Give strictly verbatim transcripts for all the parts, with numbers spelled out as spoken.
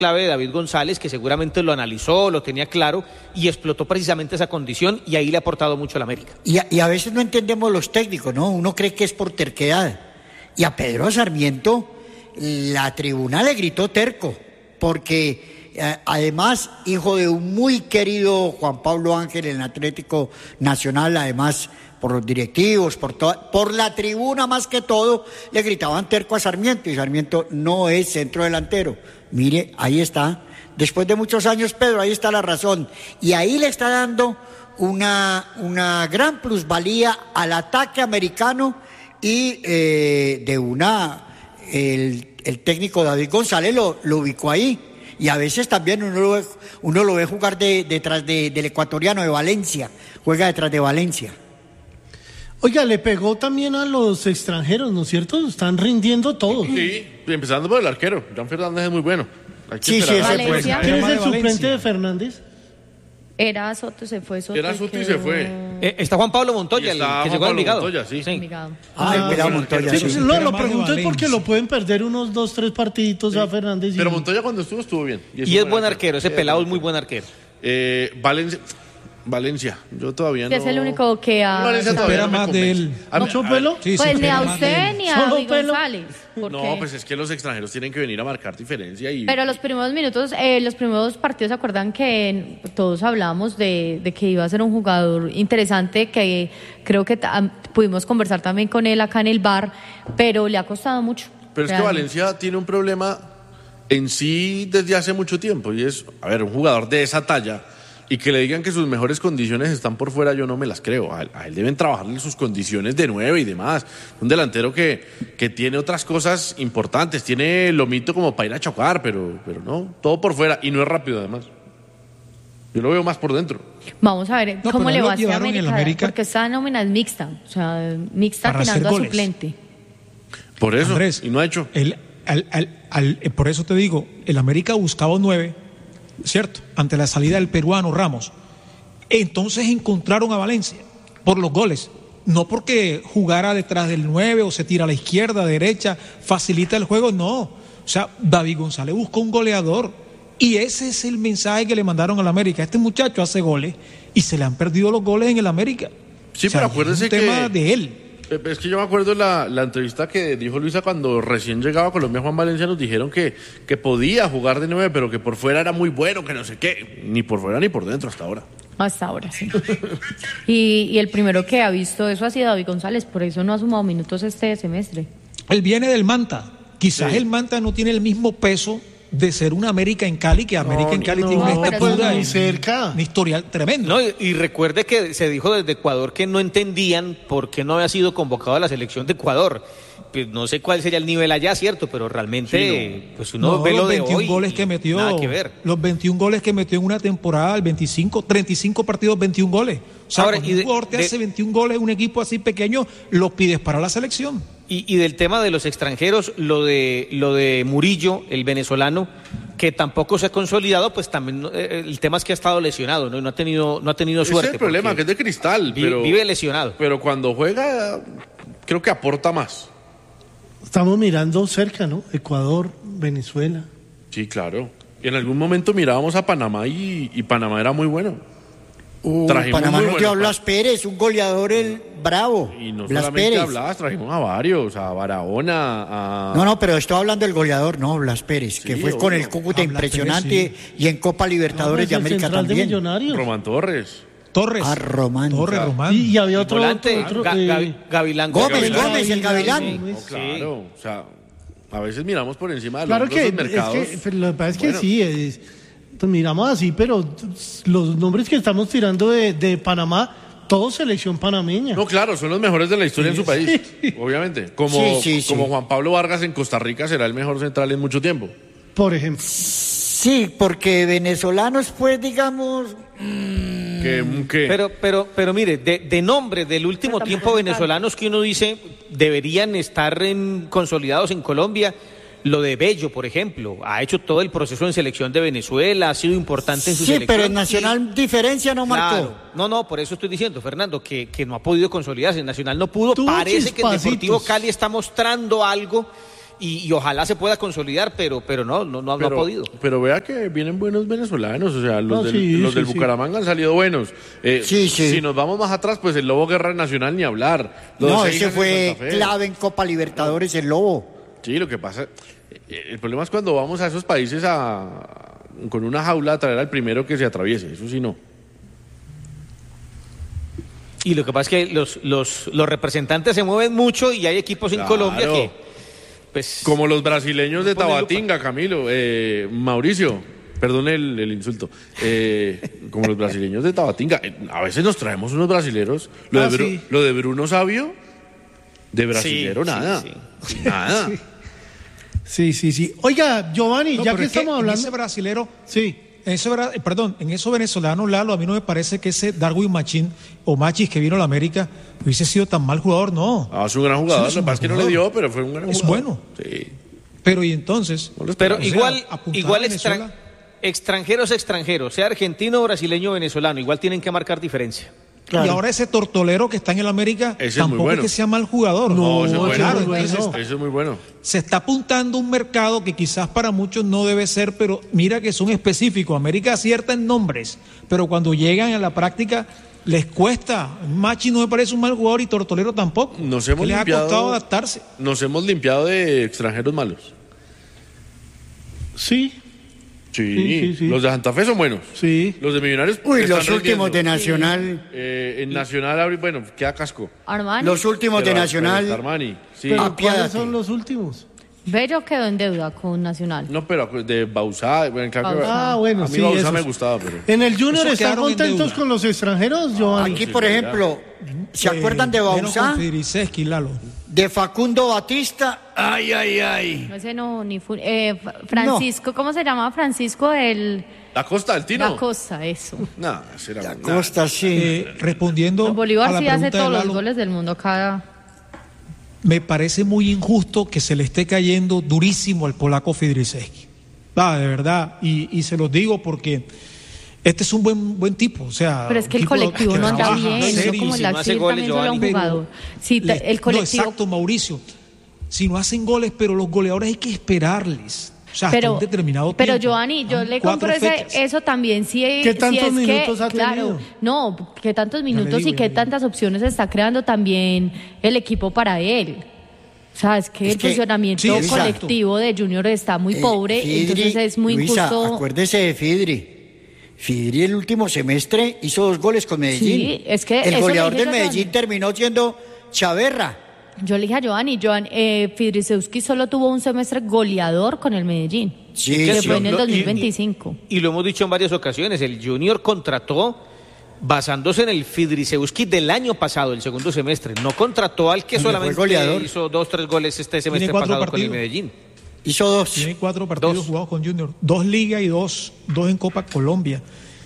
clave de David González, que seguramente lo analizó, lo tenía claro y explotó precisamente esa condición y ahí le ha aportado mucho al América. Y a, y a veces no entendemos los técnicos, ¿no? Uno cree que es por terquedad. Y a Pedro Sarmiento la tribuna le gritó terco, porque eh, además, hijo de un muy querido Juan Pablo Ángel en el Atlético Nacional, además por los directivos, por toda, por la tribuna más que todo, le gritaban terco a Sarmiento, y Sarmiento no es centro delantero. Mire, ahí está, después de muchos años, Pedro, ahí está la razón, y ahí le está dando una, una gran plusvalía al ataque americano, y eh, de una, el, el técnico David González lo, lo ubicó ahí, y a veces también uno lo ve, uno lo ve jugar de, detrás de, del ecuatoriano de Valencia, juega detrás de Valencia. Oiga, le pegó también a los extranjeros, ¿no es cierto? Están rindiendo todos. Sí, empezando por el arquero. Jan Fernández es muy bueno. Sí, sí, ese pues. ¿Quién es el suplente de Fernández? Era Soto, se fue Soto. Era Soto y se fue. Eh, está Juan Pablo Montoya, el que llegó al Envigado. Montoya, sí. sí. Ah, el pelado Montoya. Sí, Sí. No, lo pregunto es porque lo pueden perder unos dos, tres partiditos sí. a Fernández. Y... Pero Montoya cuando estuvo, estuvo bien. Y es, y es buen arquero, ese pelado es muy buen arquero. Eh, Valencia... Valencia, yo todavía no... Es el único que ha... Valencia todavía no me más de él. ¿Mucho pelo? Sí, pues ni a usted ni a David González. No, pues es que los extranjeros tienen que venir a marcar diferencia y... Pero los primeros minutos, eh, los primeros partidos, ¿se acuerdan que todos hablábamos de, de que iba a ser un jugador interesante, que creo que pudimos conversar también con él acá en el bar, pero le ha costado mucho? Pero es que Valencia tiene un problema en sí desde hace mucho tiempo, y es, a ver, un jugador de esa talla... Y que le digan que sus mejores condiciones están por fuera, yo no me las creo. A él, a él deben trabajarle sus condiciones de nueve y demás. Un delantero que, que tiene otras cosas importantes, tiene lomito como para ir a chocar, pero, pero no, todo por fuera y no es rápido además. Yo lo veo más por dentro. Vamos a ver no, cómo le va a hacer América, América, porque esta nómina es mixta, o sea, mixta tirando a suplente. Por eso, Andrés, y no ha hecho. El, al, al, al, por eso te digo, el América buscaba un nueve, ¿cierto? Ante la salida del peruano Ramos. Entonces encontraron a Valencia por los goles, no porque jugara detrás del nueve o se tira a la izquierda, derecha, facilita el juego, no. O sea, David González buscó un goleador y ese es el mensaje que le mandaron al América. Este muchacho hace goles y se le han perdido los goles en el América. Sí, o sea, pero acuérdese es un que... tema de él. Es que yo me acuerdo la, la entrevista que dijo Luisa cuando recién llegaba a Colombia. Juan Valencia nos dijeron que, que podía jugar de nueve, pero que por fuera era muy bueno, que no sé qué, ni por fuera ni por dentro hasta ahora. Hasta ahora, sí. y, y el primero que ha visto eso ha sido David González, por eso no ha sumado minutos este semestre. Él viene del Manta, quizás sí. El Manta no tiene el mismo peso de ser una América en Cali, que América no, en Cali no, tiene una estatura muy cerca, un historial tremendo. No, y, y recuerde que se dijo desde Ecuador que no entendían por qué no había sido convocado a la selección de Ecuador. Pues no sé cuál sería el nivel allá, cierto, pero realmente sí, no. pues uno no, ve lo de veintiún hoy goles que metió, nada que ver. Los veintiún goles que metió en una temporada, el veinticinco, treinta y cinco partidos, veintiún goles. O sea, ahora, cuando y de, un jugador te de, hace veintiún goles en un equipo así pequeño, lo pides para la selección. Y, y del tema de los extranjeros, lo de lo de Murillo, el venezolano, que tampoco se ha consolidado, pues también eh, el tema es que ha estado lesionado, ¿no? Y no ha tenido, no ha tenido suerte. Ese es el problema, que es de cristal, vive, pero vive lesionado. Pero cuando juega, creo que aporta más. Estamos mirando cerca, ¿no? Ecuador, Venezuela. Sí, claro. Y en algún momento mirábamos a Panamá y, y Panamá era muy bueno. Uh, Panamá no dio a Blas Pérez, un goleador el bravo. Y no Blas solamente Pérez. a Blas, trajimos a varios, a Barahona, a... No, no, pero estoy hablando del goleador, no, Blas Pérez, sí, que fue obvio. Con el Cúcuta impresionante, Pérez, sí. Y en Copa Libertadores no, de América también. De Román Torres. Torres. Ah, Román. Torres, claro. Román. Y, y había otro, volante, otro, otro Ga, eh... Gav, Gavilán Gómez, Gavilán. Gómez, el Gavilán. Sí, no, claro, o sea, a veces miramos por encima de claro los que, mercados. Es que, lo que pasa es que bueno. sí, es, miramos así, pero los nombres que estamos tirando de, de Panamá, todo selección panameña. No, claro, son los mejores de la historia sí, en su país, sí. Obviamente. Como, sí, sí, como sí. Juan Pablo Vargas en Costa Rica será el mejor central en mucho tiempo. Por ejemplo. Sí, porque venezolanos, pues, digamos... Mmm... ¿Qué, qué? Pero, pero, pero mire, de, de nombre del último tiempo venezolanos que uno dice deberían estar en, consolidados en Colombia, lo de Bello, por ejemplo, ha hecho todo el proceso en selección de Venezuela, ha sido importante en su sí, selección. Sí, pero en Nacional y... diferencia no marcó. Claro. No, no, por eso estoy diciendo, Fernando, que, que no ha podido consolidarse. En Nacional no pudo. Parece que el Deportivo Cali está mostrando algo y, y ojalá se pueda consolidar, pero, pero no, no, no, pero, no ha podido. Pero vea que vienen buenos venezolanos, o sea, los No, del, sí, los sí, del sí. Bucaramanga han salido buenos. Eh, Sí, sí. Si nos vamos más atrás, pues el Lobo Guerra Nacional ni hablar. Los No, de ese Seijas en fue Santa Fe. clave en Copa Libertadores, el Lobo. Sí, lo que pasa, eh, el problema es cuando vamos a esos países a, con una jaula a traer al primero que se atraviese, eso sí no. Y lo que pasa es que los, los, los representantes se mueven mucho y hay equipos en Claro. Colombia que, pues... Como los brasileños de Ponle lupa. Tabatinga, Camilo, eh, Mauricio, perdón el, el insulto, eh, como los brasileños de Tabatinga, eh, a veces nos traemos unos brasileros, lo, Ah, de, Bru- sí. lo de Bruno Sabio, de brasilero Sí, sí, nada, sí. nada. Sí, sí, sí. Oiga, Giovanni, No, ya pero que es que estamos en hablando... ese brasilero, Sí. en ese, bra- eh, perdón, en esos venezolanos, Lalo, a mí no me parece que ese Darwin Machín o Machis que vino a la América hubiese sido tan mal jugador, no. Ah, es un gran jugador, Sí, es lo un que pasa es que no buen le jugador. dio, pero fue un gran Es jugador. bueno. Sí. Pero y entonces, No lo Pero esperaba. O sea, igual, apuntar igual a extra- Venezuela. extranjeros, extranjeros, sea argentino, brasileño, venezolano, igual tienen que marcar diferencia. Claro. y ahora ese tortolero que está en el América Ese es muy tampoco bueno. es que sea mal jugador. No, No, ese es ese bueno, es muy bueno. entonces, Eso es muy bueno. se está apuntando un mercado que quizás para muchos no debe ser, pero mira que son específicos. América acierta en nombres, pero cuando llegan a la práctica les cuesta. Machi no me parece un mal jugador y Tortolero tampoco. Nos hemos Que les ha limpiado- costado adaptarse. Nos hemos limpiado de extranjeros malos. Sí, Sí, Sí, sí, sí. los de Santa Fe son buenos. sí. Los de Millonarios Uy, están los últimos de rindiendo. Nacional. Eh, en Nacional, ahora, bueno, queda casco. Armani. Los últimos de Pero- pero Nacional. está Armani, sí. Pero Ah, ¿cuáles apiádate. son los últimos? Bello quedó en deuda con Nacional. No, pero de Bausá, bueno, claro que- Bausá. Ah, bueno, a mí sí, Bausá esos. me gustaba, pero... En el Junior Esos están quedaron en contentos deuda. con los extranjeros, Giovanni. Aquí, por ejemplo, ¿se acuerdan de Eh, menos Bausá? con Fidriceski, Lalo. De Facundo Batista. Ay, ay, ay. No ese no, ni fu- eh, Francisco, ¿cómo se llamaba Francisco? El La Costa, el Tino. La Costa, eso. No, ese era La nah. Costa, sí. Eh, respondiendo En a Bolívar la sí hace pregunta de todos los Lalo, goles del mundo cada... me parece muy injusto que se le esté cayendo durísimo al polaco Fidriceski. Va, de verdad, y, y se los digo porque este es un buen buen tipo, o sea, Pero es que un el tipo colectivo no anda trabaja, bien, eso serio. como si la no hace CIR goles, también solo a un Giovanni. jugador. Sí, Le- te- el no, colectivo... exacto, Mauricio. Si no hacen goles, pero los goleadores hay que esperarles. O sea, hasta Pero, un determinado pero tiempo. Giovanni, yo Van le cuatro compro ese, fechas. eso también. Si, ¿Qué si tantos es minutos que, ha claro, tenido? no, qué tantos le minutos digo, y ya qué le digo. tantas opciones está creando también el equipo para él. O sea, es que Es el que- funcionamiento sí, exacto. colectivo de Junior está muy Eh, pobre, Fidri, entonces es muy Luisa, injusto. acuérdese de Fidri. Fidri el último semestre hizo dos goles con Medellín. Sí, es que el eso goleador le del dije yo, Medellín Giovanni. terminó siendo Chaverra. Yo le dije a Giovanni, Joan, eh, Fidrisewski solo tuvo un semestre goleador con el Medellín, Sí, que sí. fue en el Lo- dos mil y- veinticinco. Y lo hemos dicho en varias ocasiones, el Junior contrató basándose en el Fidrisewski del año pasado, el segundo semestre. No contrató al que Donde fue solamente goleador. hizo dos, tres goles este semestre cuatro pasado con el partidos. Medellín. Hizo dos. Tiene cuatro partidos Dos. jugados con Junior, dos ligas y dos, dos en Copa Colombia.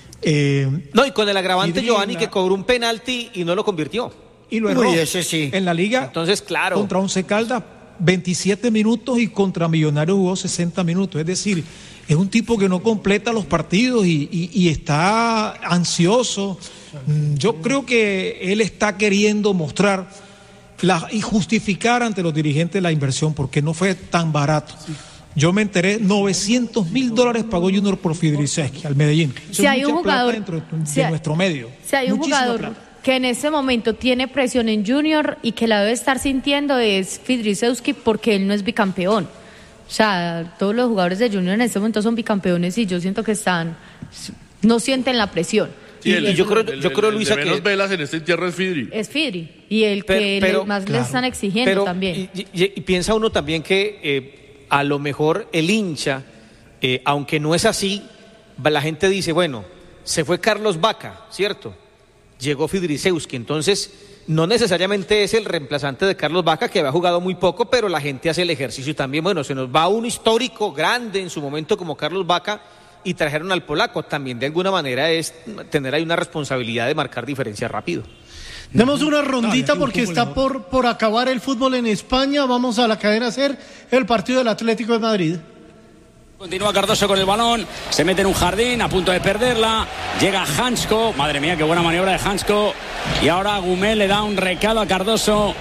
Eh, No, y con el agravante Fidri Giovanni la- que cobró un penalti y no lo convirtió. y lo erró. Uy, ese sí. En la liga, Entonces, claro. contra Once Caldas, veintisiete minutos y contra Millonarios jugó sesenta minutos. Es decir, es un tipo que no completa los partidos y, y- y está ansioso. Mm, Yo creo que él está queriendo mostrar la, y justificar ante los dirigentes la inversión porque no fue tan barato. Yo me enteré, novecientos mil dólares pagó Junior por Fidriceski al Medellín. Eso Si es hay un mucha plata jugador- dentro de, de si hay- nuestro medio. Si hay un Muchísima jugador plata. que en ese momento tiene presión en Junior y que la debe estar sintiendo es Fidrisewski porque él no es bicampeón. O sea, todos los jugadores de Junior en este momento son bicampeones y yo siento que están, no sienten la presión. Sí, Y- el- y yo creo- el- yo el- creo, el Luisa, de menos que- velas en este entierro es Fidri. Es Fidri y el Pero- que pero- le- más le claro. están exigiendo Pero, también. Y, y- y piensa uno también que eh, a lo mejor el hincha, eh, aunque no es así, va- la gente dice, bueno, se fue Carlos Vaca, ¿cierto? Llegó Fidrisewski, entonces no necesariamente es el reemplazante de Carlos Vaca, que había jugado muy poco, pero la gente hace el ejercicio también. Bueno, se nos va un histórico grande en su momento como Carlos Vaca y trajeron al polaco. También de alguna manera es tener ahí una responsabilidad de marcar diferencia rápido. Demos una rondita No, y aquí porque un está fútbol por, por acabar el fútbol en España. Vamos a la cadena SER, el partido del Atlético de Madrid. Continúa Cardoso con el balón, se mete en un jardín, a punto de perderla, llega Hansko, madre mía, qué buena maniobra de Hansko, y ahora Gumel le da un recado a Cardoso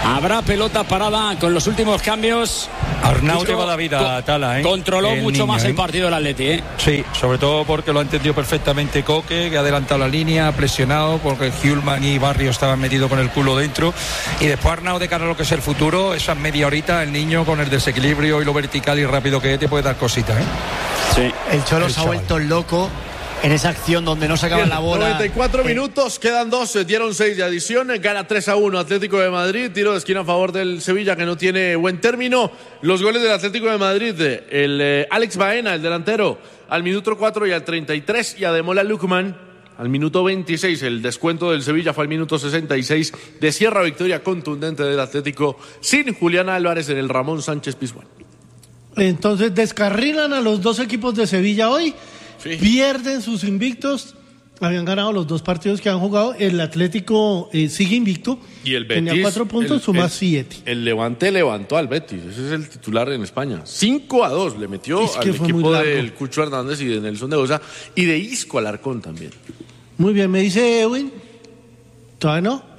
Habrá pelota parada con los últimos cambios. Arnau lleva la vida a Tala, ¿eh? Controló el mucho niño, más ¿eh? el partido el Atleti, ¿eh? Sí, sobre todo porque lo ha entendido perfectamente Coque, que ha adelantado la línea, ha presionado, porque Hjulman y Barrio estaban metidos con el culo dentro. Y después Arnau, de cara a lo que es el futuro, esa media horita, el niño con el desequilibrio y lo vertical y rápido que es, te puede dar cositas, ¿eh? Sí. El Cholo El se ha chaval. vuelto loco en esa acción donde no sacaban la bola. noventa y cuatro minutos, quedan dos, dieron seis de adición, gana tres a uno Atlético de Madrid, tiro de esquina a favor del Sevilla que no tiene buen término. Los goles del Atlético de Madrid, el eh, Alex Baena, el delantero, al minuto cuatro y al treinta y tres, y Ademola Lookman al minuto veintiséis. El descuento del Sevilla fue al minuto sesenta y seis, de cierra victoria contundente del Atlético sin Julián Álvarez en el Ramón Sánchez Pizjuán. Entonces descarrilan a los dos equipos de Sevilla hoy, Sí. pierden sus invictos, habían ganado los dos partidos que han jugado, el Atlético eh, sigue invicto, Y el Betis, tenía cuatro puntos, el- suma el- siete. El Levante levantó al Betis, ese es el titular en España. cinco a dos le metió Es que al fue muy equipo largo. del Cucho Hernández y de Nelson de Osa y de Isco Alarcón también. Muy bien, me dice Edwin, ¿todavía no?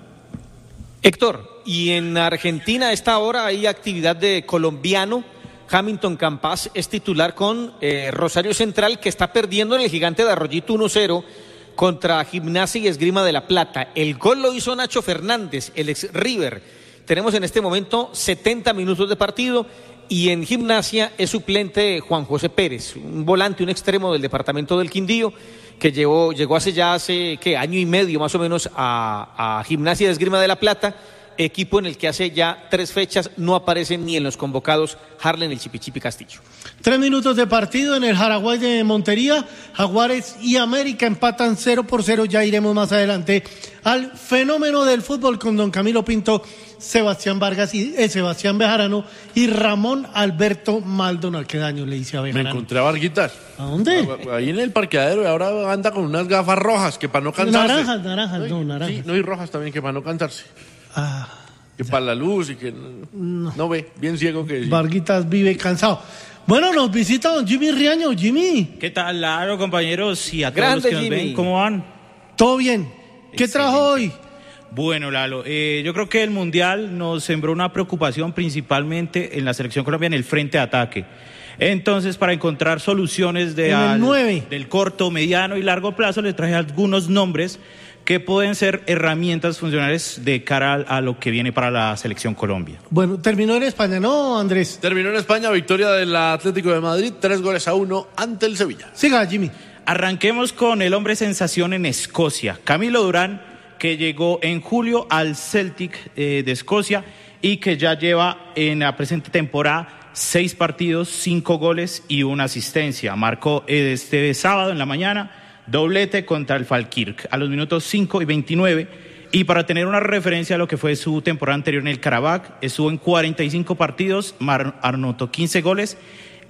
Héctor, y en Argentina a esta hora hay actividad de colombiano. Hamilton Campas es titular con eh, Rosario Central, que está perdiendo en el Gigante de Arroyito uno cero contra Gimnasia y Esgrima de la Plata. El gol lo hizo Nacho Fernández, el ex River. Tenemos en este momento setenta minutos de partido y en Gimnasia es suplente Juan José Pérez, un volante, un extremo del departamento del Quindío, que llegó, llegó hace ya hace ¿qué? año y medio más o menos a, a Gimnasia y Esgrima de la Plata, equipo en el que hace ya tres fechas no aparecen ni en los convocados Harlen el Chipichipi Castillo. Tres minutos de partido en el Jaraguay de Montería. Jaguares y América empatan cero por cero. Ya iremos más adelante al fenómeno del fútbol con don Camilo Pinto, Sebastián Vargas y eh, Sebastián Bejarano y Ramón Alberto Maldonado. ¿Qué daño le hice a Me Bejarano? encontré a Varguitas. ¿A dónde? Ahí en el parqueadero y ahora anda con unas gafas rojas que para no cansarse. Naranjas, naranjas, no, naranjas. Sí, no, y rojas también que para no cansarse. Ah, Que para la luz y que no, no ve, bien ciego que sí. Varguitas vive cansado. Bueno, nos visita don Jimmy Riaño. Jimmy, ¿Qué tal, Laro, compañeros? Y a todos Grande, los que nos Jimmy. ven, ¿cómo van? ¿todo bien? ¿Qué trajo hoy? Bueno, Lalo, eh, yo creo que el Mundial nos sembró una preocupación principalmente en la selección colombiana, en el frente de ataque. Entonces, para encontrar soluciones de En el al- nueve. del corto, mediano y largo plazo, les traje algunos nombres que pueden ser herramientas funcionales de cara a, a lo que viene para la selección Colombia. Bueno, terminó en España, ¿no, Andrés? Terminó en España, victoria del Atlético de Madrid, tres goles a uno ante el Sevilla. Siga, Jimmy. Arranquemos con el hombre sensación en Escocia, Camilo Durán, que llegó en julio al Celtic eh, de Escocia y que ya lleva en la presente temporada seis partidos, cinco goles y una asistencia. Marcó este sábado en la mañana doblete contra el Falkirk a los minutos cinco y veintinueve. Y para tener una referencia a lo que fue su temporada anterior en el Karabakh, estuvo en cuarenta y cinco partidos, mar- anotó quince goles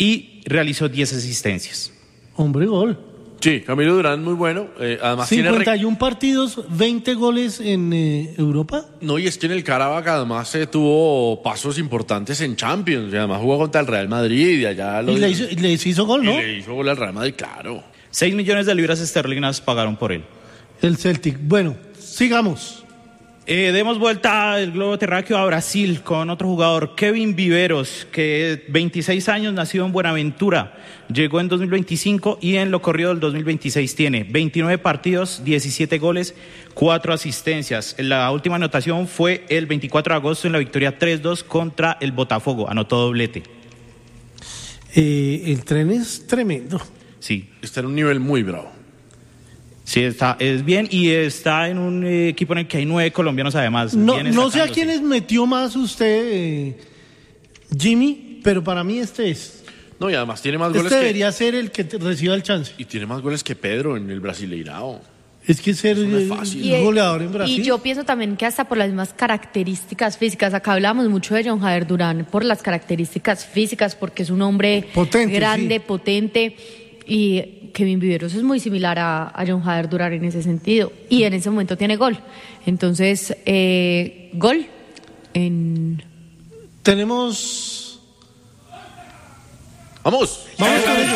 y realizó diez asistencias. Hombre, gol. Sí, Camilo Durán muy bueno. Eh, además tiene cincuenta rec- y uno partidos, veinte goles en eh, Europa. No, y es que en el Karabakh además eh, tuvo pasos importantes en Champions. Y además jugó contra el Real Madrid y allá lo Y le hizo, le hizo gol, y ¿no? le hizo gol al Real Madrid, claro. Seis millones de libras esterlinas pagaron por él. El Celtic. Bueno, sigamos. Eh, demos vuelta al globo terráqueo a Brasil con otro jugador, Kevin Viveros, que veintiséis años, nacido en Buenaventura, llegó en dos mil veinticinco y en lo corrido del dos mil veintiséis tiene veintinueve partidos, diecisiete goles, cuatro asistencias. La última anotación fue el veinticuatro de agosto en la victoria tres dos contra el Botafogo, anotó doblete. Eh, el tren es tremendo. Sí, Está en un nivel muy bravo. sí, está, es bien y está en un eh, equipo en el que hay nueve colombianos además. No, bien no sé a destacándose. quiénes metió más usted, eh, Jimmy, pero para mí este es. No, y además tiene más goles Este que... debería ser el que te- reciba el chance. Y tiene más goles que Pedro en el Brasileirao. Es que ser Eso no es eh, fácil. un goleador en Brasil. Y yo pienso también que hasta por las mismas características físicas, acá hablamos mucho de John Jader Durán, por las características físicas, porque es un hombre Potente, grande, sí. potente, y Kevin Viveros es muy similar a, a John Jader Durán en ese sentido, y en ese momento tiene gol. Entonces, eh, gol en... Tenemos... ¡Vamos! Vamos con ellos.